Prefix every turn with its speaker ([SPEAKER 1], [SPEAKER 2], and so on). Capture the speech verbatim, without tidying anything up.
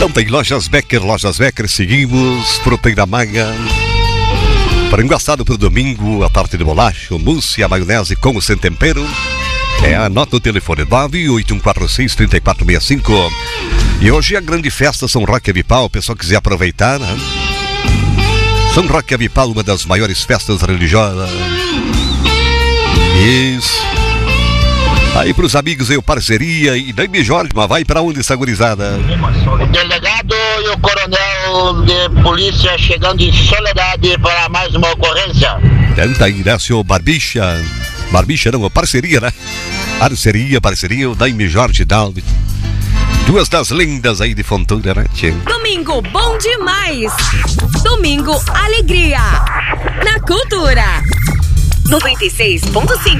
[SPEAKER 1] Então tem Lojas Becker, Lojas Becker, seguimos, proteína maga, frango assado pro domingo, a parte de bolacha, o mousse e a maionese com o sem tempero. É, anota o telefone nove oito um quatro seis, três quatro seis cinco. E hoje é a grande festa São Roque Avipal, o pessoal quiser aproveitar, né? São Roque Avipal, uma das maiores festas religiosas. Isso. Aí pros amigos aí, o parceria e Daime Jorge, mas vai pra onde essa gurizada?
[SPEAKER 2] O delegado e o coronel de polícia chegando em Soledade para mais uma ocorrência.
[SPEAKER 1] Tenta aí, né, senhor Barbicha? Barbicha não, parceria, né? Parceria, parceria, o Daime Jorge Dalvi. Duas das lendas aí de Fontoura, né, tchê?
[SPEAKER 3] Domingo bom demais. Domingo alegria. Na Cultura. noventa e seis ponto cinco.